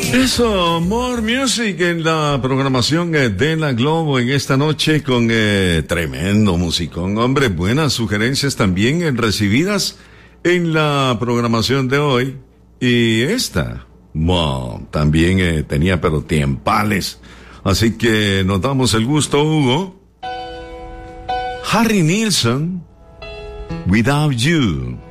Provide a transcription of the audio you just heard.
Eso, More Music en la programación de la Globo en esta noche con tremendo musicón. Hombre, buenas sugerencias también recibidas en la programación de hoy. Y esta, también tenía pero tiempales. Así que nos damos el gusto, Hugo. Harry Nilsson, Without You.